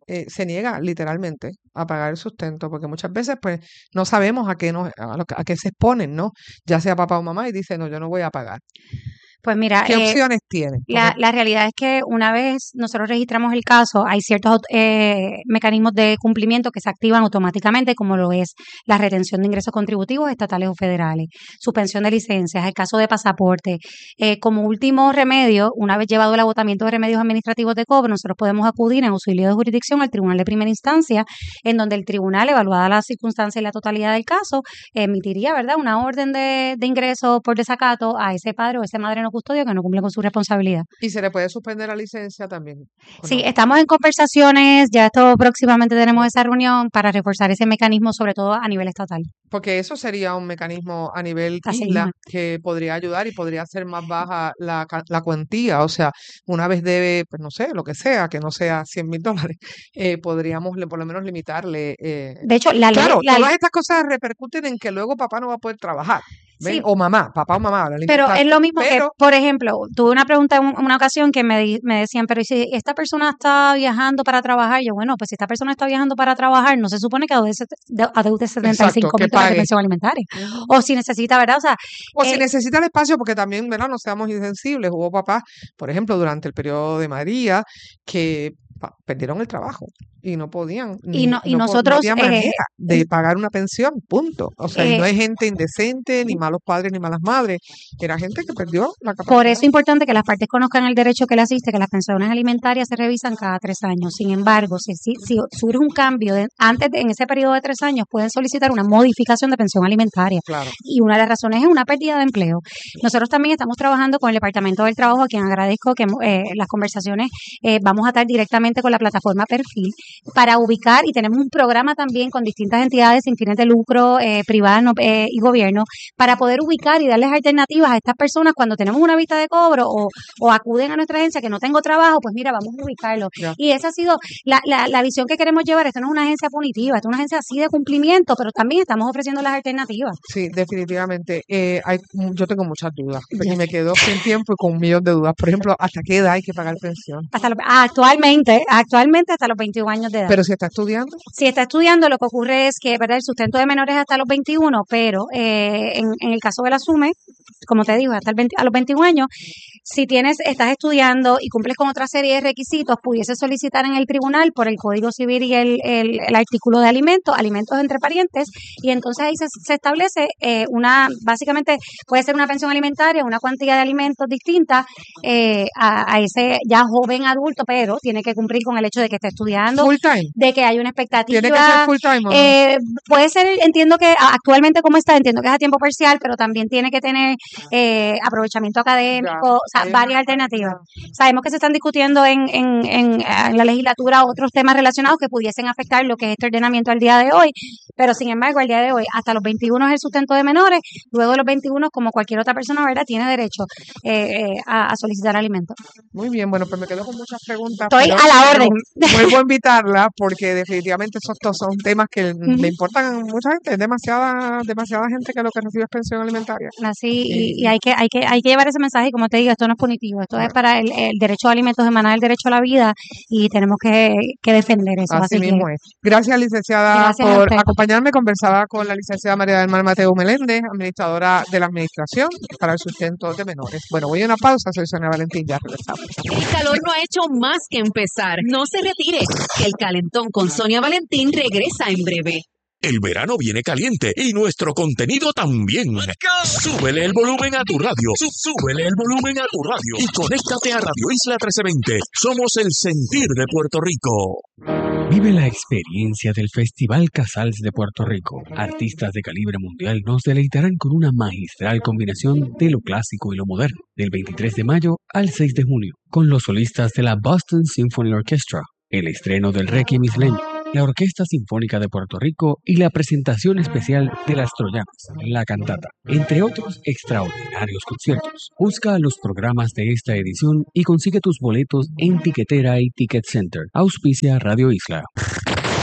S1: eh, se niega literalmente a pagar el sustento, porque muchas veces pues no sabemos a qué, nos, a, lo, a qué se exponen, ¿no? Ya sea papá o mamá y dice, no, yo no voy a pagar.
S4: Pues mira,
S1: ¿Qué
S4: eh,
S1: opciones tienen?
S4: La,
S1: Porque-
S4: la realidad es que una vez nosotros registramos el caso, hay ciertos eh, mecanismos de cumplimiento que se activan automáticamente, como lo es la retención de ingresos contributivos estatales o federales, suspensión de licencias, el caso de pasaporte. Eh, como último remedio, una vez llevado el agotamiento de remedios administrativos de cobro, nosotros podemos acudir en auxilio de jurisdicción al tribunal de primera instancia, en donde el tribunal, evaluada la circunstancia y la totalidad del caso, emitiría, ¿verdad?, una orden de, de ingreso por desacato a ese padre o ese madre no custodio que no cumple con su responsabilidad.
S1: Y se le puede suspender la licencia también. ¿o
S4: Sí,
S1: no?
S4: estamos en conversaciones, ya esto próximamente tenemos esa reunión para reforzar ese mecanismo, sobre todo a nivel estatal.
S1: Porque eso sería un mecanismo a nivel
S4: Así
S1: isla
S4: mismo.
S1: que podría ayudar y podría ser más baja la, ca- la cuantía. O sea, una vez debe, pues no sé, lo que sea, que no sea cien mil dólares, eh, podríamos le- por lo menos limitarle. eh.
S4: De hecho, la ley,
S1: Claro,
S4: la-
S1: todas estas cosas repercuten en que luego papá no va a poder trabajar. ¿Ven?
S4: sí,
S1: O mamá, papá o mamá, la
S4: pero
S1: limitaste.
S4: es lo mismo que,
S1: Pero,
S4: por ejemplo, tuve una pregunta en una ocasión que me, di- me decían, pero ¿y si esta persona está viajando para trabajar? Yo, bueno, pues si esta persona está viajando para trabajar, no se supone que adeude set- de- adeude setenta y
S1: exacto,
S4: cinco
S1: que
S4: mil dólares de
S1: pague.
S4: pensión alimentaria.
S1: Ujú.
S4: O si necesita, ¿verdad? O sea,
S1: O si
S4: eh,
S1: necesita el espacio, porque también, ¿verdad? No seamos insensibles. Hubo papás, por ejemplo, durante el periodo de María, que pa- perdieron el trabajo y no podían,
S4: y,
S1: mm,
S4: no, y
S1: no, po- no
S4: nosotros,
S1: había
S4: eh,
S1: manera de pagar una pensión, punto. O sea, y no
S4: eh,
S1: es gente indecente, ni malos padres, ni malas madres. Era gente que perdió la
S4: por
S1: capacidad.
S4: eso es importante que las partes conozcan el derecho que le asiste, que las pensiones alimentarias se revisan cada tres años. Sin embargo, si, si, si surge un cambio de- antes de, en ese periodo de tres años, pueden solicitar una modificación de pensión alimentaria.
S1: Claro.
S4: Y una de las razones es una pérdida de empleo. Nosotros también estamos trabajando con el Departamento del Trabajo, a quien agradezco que eh, las conversaciones eh, vamos a estar directamente con la plataforma Perfil para ubicar, y tenemos un programa también con distintas entidades sin fines de lucro, eh, privadas no- eh, y gobierno, para poder ubicar y darles alternativas a estas personas cuando tenemos una vista de cobro o, o acuden a nuestra agencia que no tengo trabajo, pues mira, vamos a ubicarlo.
S1: Ya.
S4: Y esa ha sido la, la, la visión que queremos llevar. Esto no es una agencia punitiva, esto es una agencia así de cumplimiento, pero también estamos ofreciendo las alternativas.
S1: Sí, definitivamente. Eh, hay, mu- yo tengo muchas dudas y me quedo sin tiempo y con un millón de dudas. Por ejemplo, ¿hasta qué edad hay que pagar pensión?
S4: Hasta los- ah, actualmente, actualmente hasta los veintiún años de edad.
S1: Pero si está estudiando,
S4: Si está estudiando, lo que ocurre es que, ¿verdad?, el sustento de menores es hasta los veintiuno, pero eh, en, en el caso de la SUME, como te digo, hasta el veinte, a los veintiún años, si tienes, estás estudiando y cumples con otra serie de requisitos, pudieses solicitar en el tribunal por el Código Civil y el, el, el artículo de alimentos, alimentos entre parientes, y entonces ahí se, se establece eh, una, básicamente puede ser una pensión alimentaria, una cuantía de alimentos distinta eh, a, a ese ya joven adulto, pero tiene que cumplir con el hecho de que esté estudiando,
S1: full time.
S4: de que hay una expectativa.
S1: Tiene que ser full time, ¿o no?
S4: Eh, puede ser, entiendo que a- actualmente como está, entiendo que es a tiempo parcial, pero también tiene que tener eh, aprovechamiento académico,
S1: Ya,
S4: o sea,
S1: es
S4: varias
S1: una
S4: alternativas.
S1: cosa.
S4: Sabemos que se están discutiendo en, en, en, en la legislatura otros temas relacionados que pudiesen afectar lo que es este ordenamiento al día de hoy, pero sin embargo, al día de hoy, hasta los veintiuno es el sustento de menores, luego de los veintiuno, como cualquier otra persona, ¿verdad?, tiene derecho eh, eh, a, a solicitar alimentos.
S1: Muy bien, bueno, pues me quedo con muchas preguntas.
S4: Estoy
S1: pero,
S4: a la
S1: pero
S4: orden.
S1: vuelvo a invitarla porque definitivamente esos estos son temas que
S4: Ujú.
S1: le importan a mucha gente, es demasiada, demasiada gente que lo que recibe es pensión alimentaria.
S4: Así, y,
S1: Y-
S4: y hay que, hay que, hay que llevar ese mensaje, y como te digo, esto no es punitivo, esto es
S1: Bueno.
S4: para el, el derecho a alimentos, emanar el derecho a la vida, y tenemos que, que defender eso.
S1: Así
S4: Así que,
S1: mismo es. Gracias, licenciada,
S4: Gracias a
S1: por
S4: usted.
S1: acompañarme. Conversaba con la licenciada María del Mar Mateo Meléndez, administradora de la Administración para el Sustento de Menores. Bueno, voy a una pausa, soy Sonia Valentín, ya regresamos.
S5: El calor no ha hecho más que empezar. No se retire, que el calentón con Sonia Valentín regresa en breve.
S2: El verano viene caliente y nuestro contenido también. Súbele el volumen a tu radio. Sú- Súbele el volumen a tu radio. Y conéctate a Radio Isla trece veinte. Somos el sentir de Puerto Rico.
S6: Vive la experiencia del Festival Casals de Puerto Rico. Artistas de calibre mundial nos deleitarán con una magistral combinación de lo clásico y lo moderno, del veintitrés de mayo al seis de junio, con los solistas de la Boston Symphony Orchestra, el estreno del Requiem isleño, la Orquesta Sinfónica de Puerto Rico y la presentación especial de las Troyanas, la cantata, entre otros extraordinarios conciertos. Busca los programas de esta edición y consigue tus boletos en Tiquetera y Ticket Center. Auspicia Radio Isla.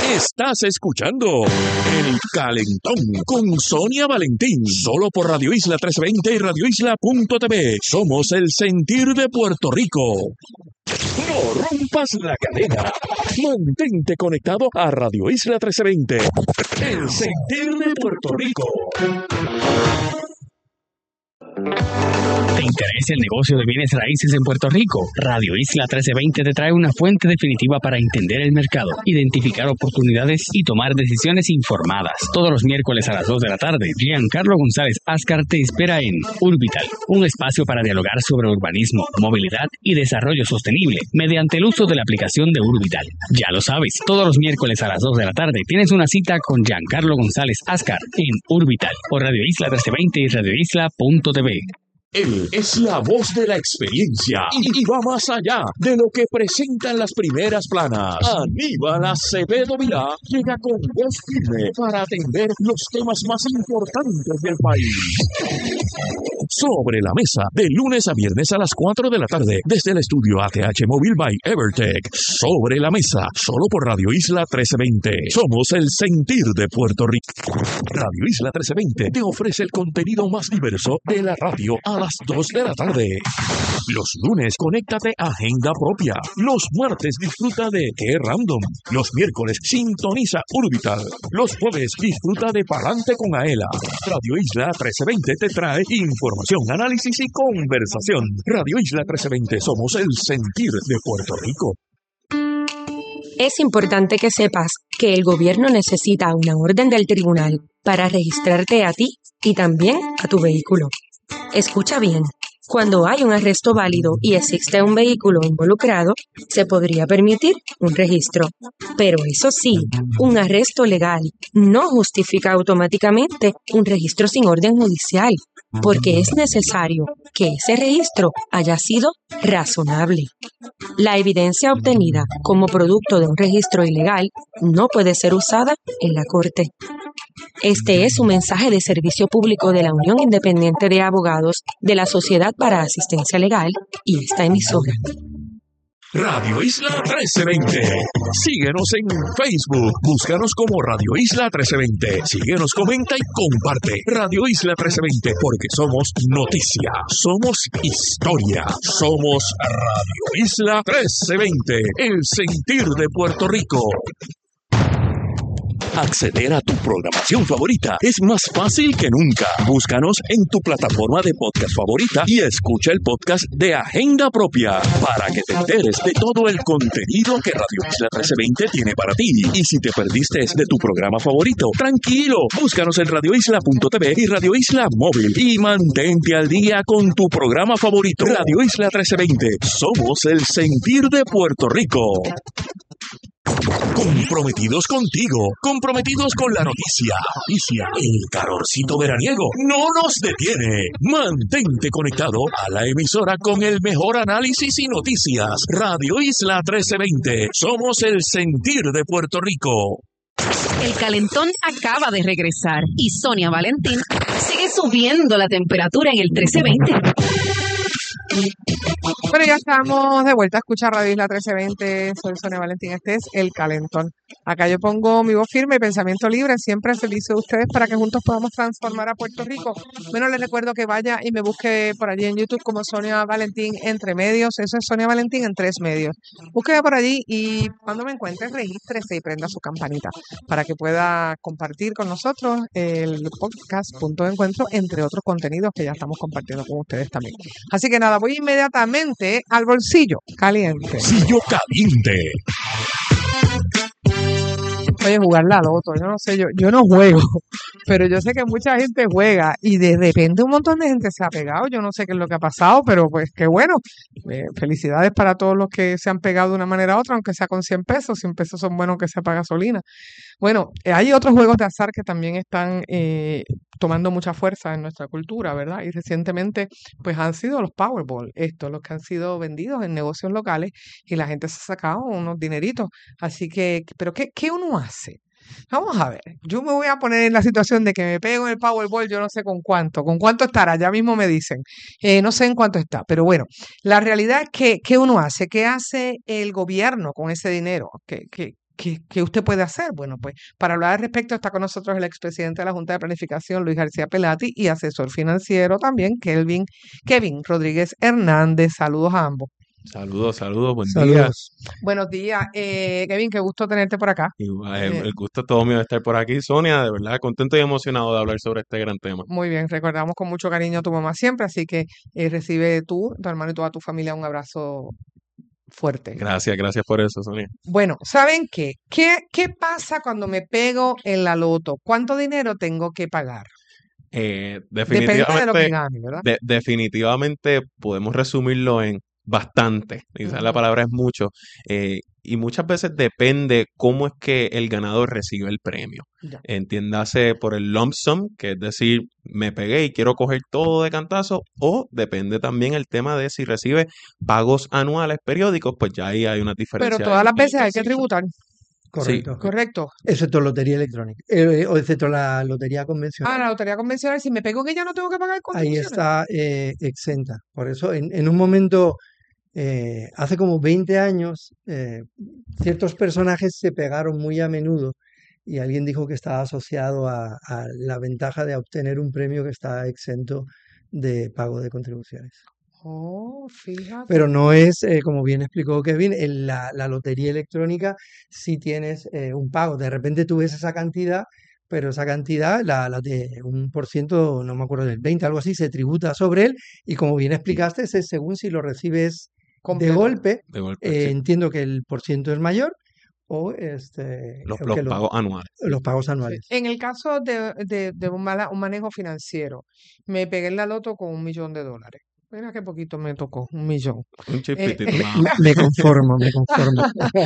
S2: Estás escuchando El Calentón con Sonia Valentín, solo por Radio Isla trescientos veinte y radio isla punto t v. Somos el sentir de Puerto Rico. No rompas la cadena. Mantente conectado a Radio Isla trescientos veinte, el sentir de Puerto Rico.
S6: ¿Te interesa el negocio de bienes raíces en Puerto Rico? Radio Isla trescientos veinte te trae una fuente definitiva para entender el mercado, identificar oportunidades y tomar decisiones informadas. Todos los miércoles a las dos de la tarde, Giancarlo González Ascar te espera en Urbital, un espacio para dialogar sobre urbanismo, movilidad y desarrollo sostenible mediante el uso de la aplicación de Urbital. Ya lo sabes, todos los miércoles a las dos de la tarde tienes una cita con Giancarlo González Ascar en Urbital por Radio Isla trescientos veinte y radio isla punto t v.
S2: Él es la voz de la experiencia y, y va más allá de lo que presentan las primeras planas. Aníbal Acevedo Vilá llega con voz firme para atender los temas más importantes del país. Sobre la mesa, de lunes a viernes a las cuatro de la tarde, desde el estudio A T H Móvil by Evertech. Sobre la mesa, solo por Radio Isla trescientos veinte. Somos el sentir de Puerto Rico. Radio Isla trescientos veinte te ofrece el contenido más diverso de la radio a las dos de la tarde. Los lunes, conéctate a Agenda Propia. Los martes, disfruta de Qué Random. Los miércoles, sintoniza Urbital. Los jueves, disfruta de Palante con Aela. Radio Isla trescientos veinte te trae información, análisis y conversación. Radio Isla trescientos veinte, somos el sentir de Puerto Rico.
S7: Es importante que sepas que el gobierno necesita una orden del tribunal para registrarte a ti y también a tu vehículo. Escucha bien, cuando hay un arresto válido y existe un vehículo involucrado, se podría permitir un registro. Pero eso sí, un arresto legal no justifica automáticamente un registro sin orden judicial, porque es necesario que ese registro haya sido razonable. La evidencia obtenida como producto de un registro ilegal no puede ser usada en la corte. Este es un mensaje de servicio público de la Unión Independiente de Abogados de la Sociedad para Asistencia Legal y esta emisora.
S2: Radio Isla trescientos veinte. Síguenos en Facebook. Búscanos como Radio Isla trescientos veinte. Síguenos, comenta y comparte. Radio Isla trescientos veinte, porque somos noticia, somos historia, somos Radio Isla trescientos veinte, el sentir de Puerto Rico. Acceder a tu programación favorita es más fácil que nunca. Búscanos en tu plataforma de podcast favorita y escucha el podcast de Agenda Propia para que te enteres de todo el contenido que Radio Isla trescientos veinte tiene para ti. Y si te perdiste de tu programa favorito, tranquilo, búscanos en radio isla punto t v y Radio Isla Móvil y mantente al día con tu programa favorito. Radio Isla trescientos veinte, somos el sentir de Puerto Rico. Comprometidos contigo, comprometidos con la noticia. Noticia, el calorcito veraniego no nos detiene. Mantente conectado a la emisora con el mejor análisis y noticias. Radio Isla trescientos veinte, somos el sentir de Puerto Rico.
S5: El calentón acaba de regresar y Sonia Valentín sigue subiendo la temperatura en el trece veinte.
S1: Bueno, ya estamos de vuelta a escuchar Radio Isla trece veinte. Soy Sonia Valentín, este es El Calentón. Acá yo pongo mi voz firme y pensamiento libre, siempre feliz de ustedes para que juntos podamos transformar a Puerto Rico. Bueno, les recuerdo que vaya y me busque por allí en YouTube como Sonia Valentín Entre Medios. Eso es Sonia Valentín en tres medios. Búsqueme por allí y cuando me encuentre, regístrese y prenda su campanita para que pueda compartir con nosotros el podcast Punto de Encuentro, entre otros contenidos que ya estamos compartiendo con ustedes también. Así que nada, voy inmediatamente al bolsillo caliente.
S2: Bolsillo caliente.
S1: Oye, jugar la loto, yo no sé, yo, yo no juego, pero yo sé que mucha gente juega y de repente un montón de gente se ha pegado. Yo no sé qué es lo que ha pasado, pero pues qué bueno. Eh, felicidades para todos los que se han pegado de una manera u otra, aunque sea con cien pesos. cien pesos son buenos que sea para gasolina. Bueno, eh, hay otros juegos de azar que también están eh, tomando mucha fuerza en nuestra cultura, ¿verdad? Y recientemente pues han sido los Powerball, estos, los que han sido vendidos en negocios locales y la gente se ha sacado unos dineritos. Así que, ¿pero qué, qué uno hace? Vamos a ver, yo me voy a poner en la situación de que me pego en el Powerball, yo no sé con cuánto, con cuánto estará, ya mismo me dicen, eh, no sé en cuánto está, pero bueno, la realidad es que, ¿qué uno hace? ¿Qué hace el gobierno con ese dinero? ¿Qué, qué, ¿qué, qué usted puede hacer? Bueno, pues para hablar al respecto está con nosotros el expresidente de la Junta de Planificación, Luis García Pelati, y asesor financiero también, Kelvin, Kevin Rodríguez Hernández. Saludos a ambos.
S8: Saludos, saludos, buen día.
S1: Saludos. Buenos días, eh, Kevin, qué gusto tenerte por acá.
S8: Igual, el,
S1: Eh,
S8: el gusto es todo mío de estar por aquí. Sonia, de verdad, contento y emocionado de hablar sobre este gran tema.
S1: Muy bien, recordamos con mucho cariño a tu mamá siempre, así que eh, recibe tú, tu hermano y toda tu familia un abrazo fuerte.
S8: Gracias, gracias por eso, Sonia.
S1: Bueno, ¿saben qué? ¿Qué, qué pasa cuando me pego en la loto? ¿Cuánto dinero tengo que pagar?
S8: Eh,
S1: Depende de lo que
S8: definitivamente,
S1: gane, ¿verdad?
S8: de- definitivamente podemos resumirlo en bastante. Quizás la
S1: Ujú.
S8: palabra es mucho. eh, y muchas veces depende cómo es que el ganador recibe el premio.
S1: Ya.
S8: Entiéndase por el lump sum, que es decir, me pegué y quiero coger todo de cantazo, o depende también el tema de si recibe pagos anuales periódicos, pues ya ahí hay una diferencia.
S1: Pero todas las veces hay que
S8: Sí.
S1: tributar,
S9: Correcto.
S1: ¿correcto?
S9: Excepto lotería electrónica, eh, o excepto la lotería
S1: Ah,
S9: convencional.
S1: la lotería convencional, si me pego en ella no tengo que pagar
S9: Ahí
S1: contribuciones.
S9: está eh, exenta. Por eso, en, en un momento, eh, hace como veinte años, eh, ciertos personajes se pegaron muy a menudo y alguien dijo que estaba asociado a, a la ventaja de obtener un premio que está exento de pago de contribuciones.
S1: Oh, fíjate.
S9: Pero no es, eh, como bien explicó Kevin, en la, la lotería electrónica sí tienes eh, un pago. De repente tú ves esa cantidad, pero esa cantidad, la, la de un por ciento, no me acuerdo del veinte, algo así, se tributa sobre él. Y como bien explicaste, es según si lo recibes de
S1: Completo.
S9: golpe,
S8: De golpe,
S9: eh,
S8: sí.
S9: entiendo que el por ciento es mayor, o este,
S8: Los,
S9: o
S8: los
S9: que lo-
S8: pagos anuales.
S9: los pagos anuales.
S1: En el caso de, de, de un, mala- un manejo financiero, me pegué en la loto con un millón de dólares. Mira qué poquito me tocó, un millón.
S8: Un
S1: Eh,
S8: chispitito
S1: eh,
S8: nada
S9: Me,
S8: más.
S9: me conformo, me conformo.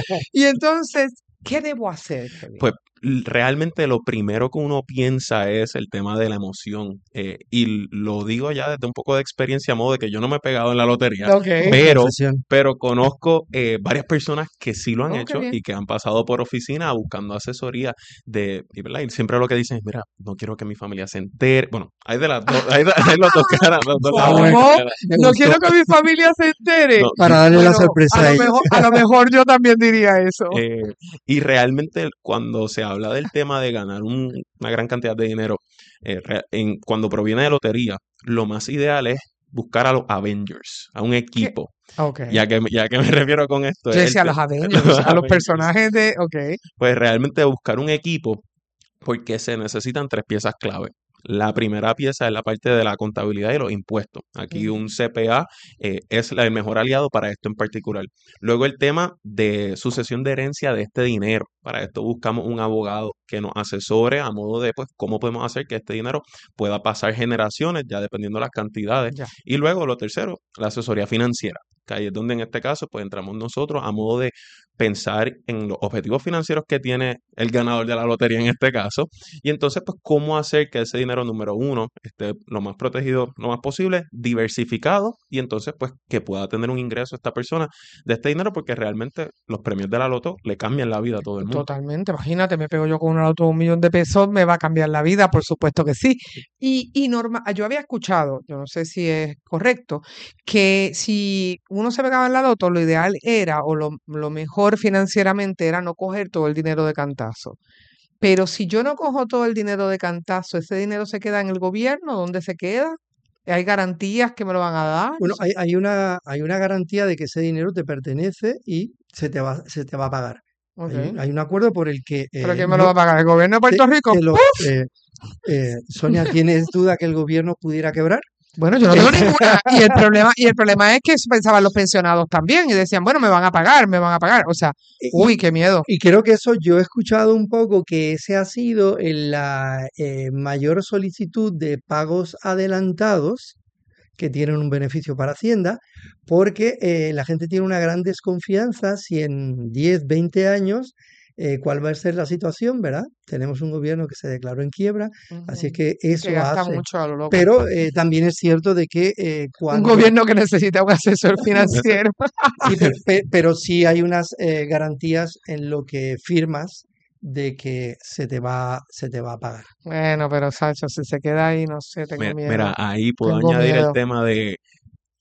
S1: y entonces, ¿qué debo hacer, Kevin?
S8: Pues l- realmente lo primero que uno piensa es el tema de la emoción. eh, y l- lo digo ya desde un poco de experiencia, a modo de que yo no me he pegado en la lotería,
S1: Ok.
S8: pero,
S9: Confesión.
S8: pero conozco eh, varias personas que sí lo han
S1: Oh, qué
S8: hecho
S1: bien.
S8: y que han pasado por oficina buscando asesoría de, y, ¿verdad? Y siempre lo que dicen es, mira, no quiero que mi familia se entere. Bueno, hay de las dos, hay, de- hay las dos caras, las dos
S9: Ah,
S8: lados.
S9: bueno,
S1: ¿Cómo?
S9: me
S1: No
S9: gustó.
S1: quiero que mi familia se entere.
S8: No,
S9: Para darle la
S1: Bueno,
S9: sorpresa
S1: a
S9: a
S1: lo
S9: ellos.
S1: mejor, a lo mejor yo también diría eso.
S8: Eh, y realmente cuando se habla del tema de ganar un- una gran cantidad de dinero, eh, re- en, cuando proviene de lotería, lo más ideal es buscar a los Avengers, a un equipo.
S1: Ok.
S8: Ya que, ya que me refiero con esto,
S1: Yo
S8: es el
S1: decía a
S8: te-
S1: los Avengers,
S8: los
S1: a los
S8: Avengers.
S1: personajes de. Ok.
S8: Pues realmente buscar un equipo porque se necesitan tres piezas clave. La primera pieza es la parte de la contabilidad y los impuestos. Aquí
S1: Ujú.
S8: un C P A eh, es la- el mejor aliado para esto en particular. Luego el tema de sucesión de herencia de este dinero. Para esto buscamos un abogado que nos asesore a modo de pues cómo podemos hacer que este dinero pueda pasar generaciones, ya dependiendo de las cantidades.
S1: Ya.
S8: Y luego lo tercero, la asesoría financiera, que ahí es donde en este caso pues entramos nosotros a modo de pensar en los objetivos financieros que tiene el ganador de la lotería en este caso, y entonces pues cómo hacer que ese dinero número uno esté lo más protegido, lo más posible, diversificado, y entonces pues que pueda tener un ingreso esta persona de este dinero, porque realmente los premios de la loto le cambian la vida a todo el mundo.
S1: Totalmente, imagínate, me pego yo con un auto de un millón de pesos, me va a cambiar la vida, por supuesto que sí. Y, y norma, yo había escuchado, yo no sé si es correcto, que si uno se pegaba en la loto, lo ideal era, o lo, lo mejor financieramente era no coger todo el dinero de cantazo. Pero si yo no cojo todo el dinero de cantazo, ese dinero se queda en el gobierno, ¿dónde se queda? ¿Hay garantías que me lo van a dar?
S9: Bueno, hay, hay una, hay una garantía de que ese dinero te pertenece y se te va, se te va a pagar.
S1: Ok.
S9: Hay, un- hay un acuerdo por el que
S1: ¿Pero
S9: eh,
S1: quién me lo
S9: no
S1: va a pagar? ¿El gobierno de
S9: te,
S1: Puerto Rico?
S9: te lo... eh, eh, Sonia, ¿tienes duda que el gobierno pudiera quebrar?
S1: Bueno, yo no tengo ninguna. Y el problema, y el problema es que eso pensaban los pensionados también y decían, bueno, me van a pagar, me van a pagar. O sea,
S9: Y,
S1: uy, qué miedo.
S9: y creo que eso yo he escuchado un poco que ese ha sido en la eh, mayor solicitud de pagos adelantados que tienen un beneficio para Hacienda, porque eh, la gente tiene una gran desconfianza si en diez, veinte años eh, cuál va a ser la situación, ¿verdad? Tenemos un gobierno que se declaró en quiebra, así es
S1: Ujú.
S9: que
S1: Que
S9: eso
S1: gasta
S9: hace.
S1: mucho a lo loco.
S9: Pero eh, también es cierto de que eh,
S1: Un
S9: cuando...
S1: gobierno que necesita un asesor financiero.
S9: Sí, pero, pe- pero sí hay unas eh, garantías en lo que firmas de que se te va, se te va a pagar.
S1: Bueno, pero Sacho, si se queda ahí, no sé, tengo
S8: Mira,
S1: miedo.
S8: mira, ahí puedo
S1: Tengo
S8: añadir el
S1: miedo.
S8: tema de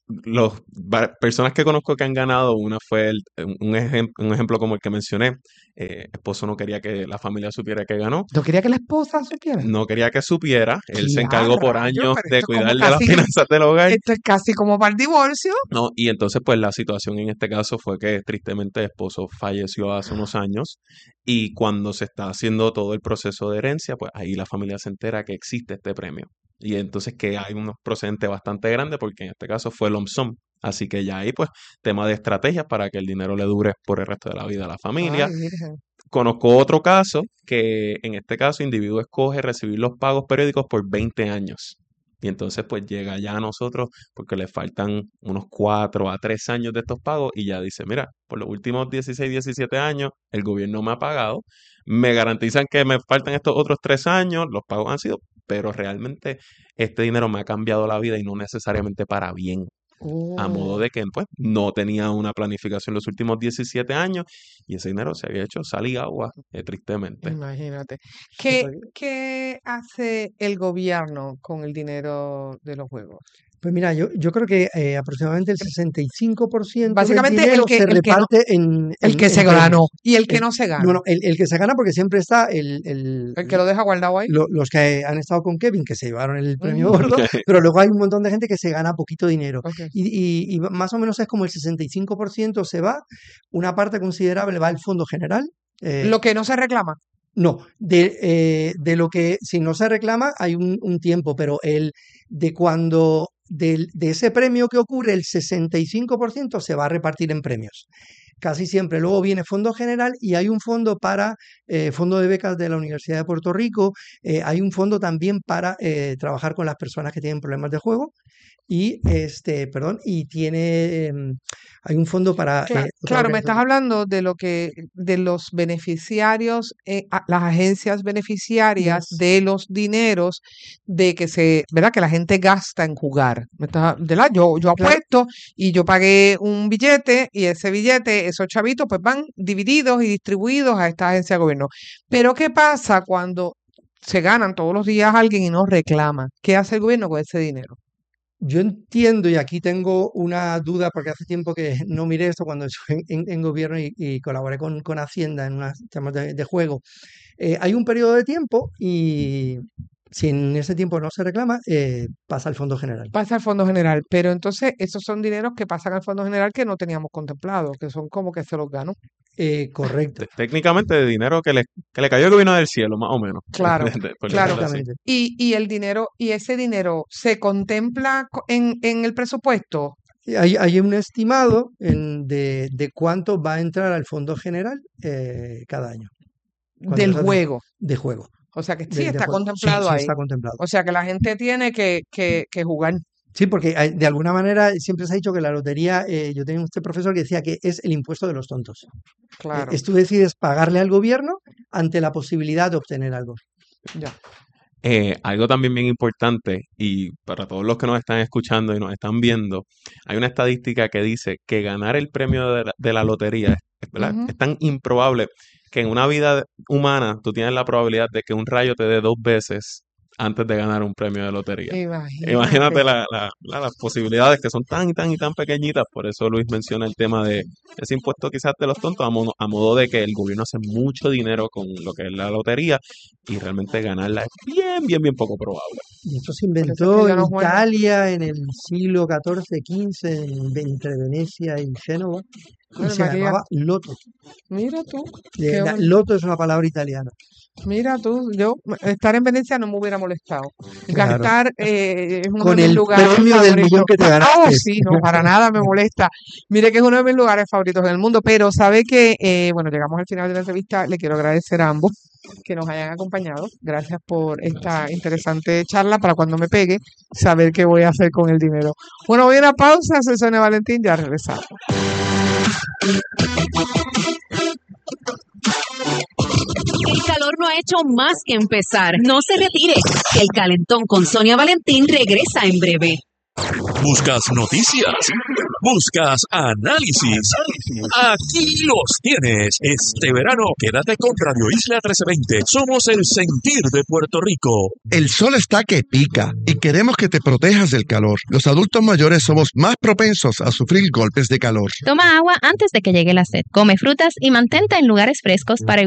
S8: Los va- personas que conozco que han ganado, una fue el- un, ejem- un ejemplo como el que mencioné. Eh, esposo no quería que la familia supiera que ganó,
S1: ¿No quería que la esposa supiera?
S8: no quería que supiera. Él se
S1: Ya,
S8: encargó por
S1: rayos,
S8: años
S1: pero
S8: de
S1: esto es como
S8: cuidar de las
S1: casi,
S8: finanzas del hogar.
S1: esto es casi como para el divorcio.
S8: No, y entonces pues la situación en este caso fue que tristemente el esposo falleció hace unos años y cuando se está haciendo todo el proceso de herencia, pues ahí la familia se entera que existe este premio. Y entonces que hay unos procedentes bastante grandes porque en este caso fue lump sum. Así que ya ahí pues tema de estrategias para que el dinero le dure por el resto de la vida a la familia.
S1: Ay, virgen.
S8: Conozco otro caso que en este caso el individuo escoge recibir los pagos periódicos por veinte años. Y entonces pues llega ya a nosotros porque le faltan unos cuatro a tres años de estos pagos y ya dice, mira, por los últimos dieciséis, diecisiete años el gobierno me ha pagado, me garantizan que me faltan estos otros tres años, los pagos han sido, pero realmente este dinero me ha cambiado la vida y no necesariamente para bien. A modo
S1: Oh,
S8: de que pues no tenía una planificación los últimos diecisiete años y ese dinero se había hecho sal y agua, eh, tristemente.
S1: imagínate.
S9: Sí,
S1: ¿Qué,
S9: porque-
S1: qué hace el gobierno con el dinero de los juegos?
S9: Pues mira, yo, yo creo que eh, aproximadamente el sesenta y cinco por ciento del
S1: Básicamente el
S9: dinero
S1: que,
S9: se
S1: el que no,
S9: reparte en,
S1: el
S9: en,
S1: que
S9: en
S1: se ganó
S9: premios.
S1: y el que
S9: El,
S1: no se
S9: no,
S1: gana.
S9: no, el, el que se gana porque siempre está el, el,
S1: El que lo deja guardado ahí.
S9: lo- los que han estado con Kevin, que se llevaron el premio
S1: Ujú,
S9: gordo, pero luego hay un montón de gente que se gana poquito dinero.
S1: ok.
S9: Y, y- y más o menos es como el sesenta y cinco por ciento se va, una parte considerable va al fondo general. eh,
S1: Lo que no se reclama.
S9: no, de, eh, de lo que si no se reclama hay un, un tiempo, pero el de cuando del- de ese premio que ocurre, el sesenta y cinco por ciento se va a repartir en premios. Casi siempre. Luego viene fondo general y hay un fondo para eh, fondo de becas de la Universidad de Puerto Rico. eh, hay un fondo también para eh, trabajar con las personas que tienen problemas de juego. Y este, perdón, y tiene em, hay un fondo para
S1: Cla-
S9: eh, otra
S1: claro, me estás
S9: organización.
S1: hablando de lo que, de los beneficiarios, eh, a- las agencias beneficiarias
S9: Yes.
S1: de los dineros de que se, ¿verdad? Que la gente gasta en jugar. Me estás- ¿verdad? Yo, yo
S9: Claro.
S1: apuesto y yo pagué un billete y ese billete, esos chavitos, pues van divididos y distribuidos a esta agencia de gobierno. Pero ¿qué pasa cuando se ganan todos los días alguien y no reclama? ¿Qué hace el gobierno con ese dinero?
S9: Yo entiendo, y aquí tengo una duda, porque hace tiempo que no miré esto cuando estuve en, en- en gobierno y, y colaboré con, con Hacienda en unos temas de, de juego. Eh, hay un periodo de tiempo y si en ese tiempo no se reclama, eh, pasa al fondo general.
S1: Pasa al Fondo General, pero entonces esos son dineros que pasan al Fondo General que no teníamos contemplado, que son como que se los ganó.
S9: Eh, correcto,
S8: Te- Técnicamente de dinero que le, que le cayó el gobierno del cielo, más o menos.
S1: Claro,
S8: De- de- por
S1: claro.
S8: decirlo así.
S9: exactamente.
S1: Y, y el dinero, y ese dinero se contempla co- en, en el presupuesto.
S9: Y Hay, hay un estimado en- de, de cuánto va a entrar al fondo general eh, cada año cuando
S1: Del
S9: se hace
S1: juego.
S9: de juego.
S1: O sea que sí
S9: Del, de
S1: está
S9: juego. Sí,
S1: contemplado
S9: sí
S1: ahí.
S9: está contemplado.
S1: O sea que la gente tiene que, que, que jugar.
S9: Sí, porque hay- de alguna manera siempre se ha dicho que la lotería, eh, yo tenía este profesor que decía que es el impuesto de los tontos. Eh,
S1: Claro,
S9: es tú decides pagarle al gobierno ante la posibilidad de obtener algo.
S1: ya.
S8: Eh, algo también bien importante, y para todos los que nos están escuchando y nos están viendo, hay una estadística que dice que ganar el premio de la, de la lotería, ¿verdad?
S1: Ujú.
S8: Es tan improbable que en una vida humana tú tienes la probabilidad de que un rayo te dé dos veces antes de ganar un premio de lotería.
S1: Imagínate.
S8: Imagínate la- la- la- las posibilidades que son tan y tan y tan pequeñitas. Por eso Luis menciona el tema de ese impuesto quizás de los tontos, a modo, a modo de que el gobierno hace mucho dinero con lo que es la lotería y realmente ganarla es bien, bien, bien poco probable.
S9: Y esto se
S1: Por eso es que
S9: inventó
S1: ya
S9: en
S1: no juegan.
S9: Italia en el siglo catorce, quince, en- entre Venecia y Génova, y
S1: Ave
S9: se
S1: María,
S9: llamaba loto.
S1: mira tú,
S9: De-
S1: qué
S9: la-
S1: bueno.
S9: loto es una palabra italiana.
S1: Mira tú, yo estar en Venecia no me hubiera molestado.
S9: Claro.
S1: Gastar eh, es uno de
S9: Con
S1: mis
S9: el
S1: lugares
S9: premio del
S1: favoritos.
S9: millón que te
S1: Ah, oh,
S9: ganaste.
S1: sí, no, para nada me molesta. Mire que es uno de mis lugares favoritos en el mundo, pero sabe que, eh, bueno, llegamos al final de la entrevista. Le quiero agradecer a ambos que nos hayan acompañado. Gracias por esta interesante charla para cuando me pegue, saber qué voy a hacer con el dinero. Bueno, voy a una pausa. Soy Sonia Valentín, ya regresamos.
S5: El calor no ha hecho más que empezar. No se retire. El calentón con Sonia Valentín regresa en breve.
S2: ¿Buscas noticias? ¿Buscas análisis? Aquí los tienes. Este verano quédate con Radio Isla trece veinte. Somos el sentir de Puerto Rico.
S10: El sol está que pica y queremos que te protejas del calor. Los adultos mayores somos más propensos a sufrir golpes de calor.
S11: Toma agua antes de que llegue la sed. Come frutas y mantente en lugares frescos para